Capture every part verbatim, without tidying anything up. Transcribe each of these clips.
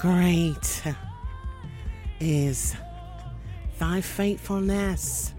Great is thy faithfulness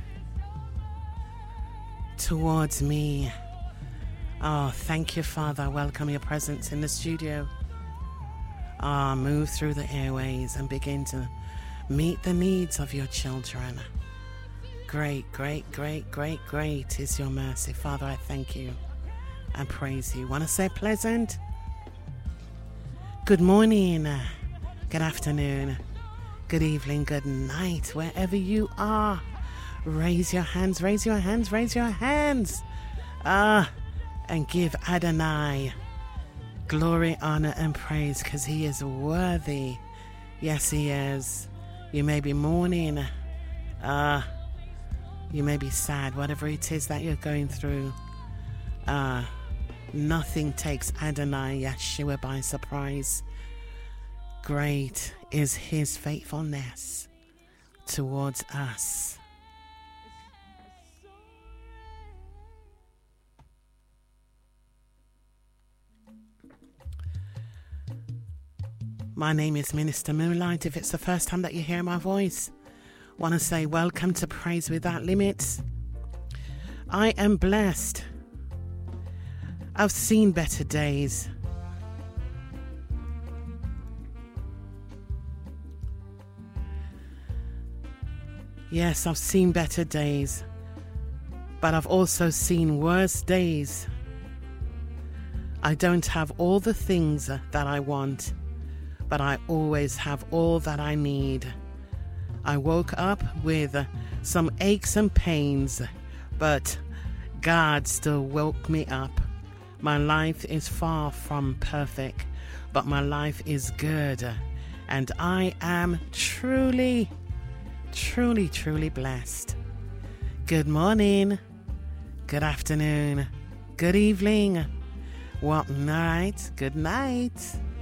towards me. Oh, thank you, Father. I welcome your presence in the studio. Ah, oh, move through the airways and begin to meet the needs of your children. Great, great, great, great, great is your mercy. Father, I thank you and praise you. Want to say pleasant? Good morning, good afternoon, good evening, good night, wherever you are. Raise your hands, raise your hands, raise your hands. Ah, and give Adonai glory, honor, and praise, because he is worthy. Yes, he is. You may be mourning. Ah, you may be sad, whatever it is that you're going through. Ah, nothing takes Adonai Yeshua by surprise. Great is his faithfulness towards us. My name is Minister Moonlight. If it's the first time that you hear my voice, I want to say welcome to Praise Without Limits. I am blessed. I've seen better days. Yes, I've seen better days, but I've also seen worse days. I don't have all the things that I want, but I always have all that I need. I woke up with some aches and pains, but God still woke me up. My life is far from perfect, but my life is good, and I am truly, truly, truly blessed. Good morning, good afternoon, good evening, what night, good night.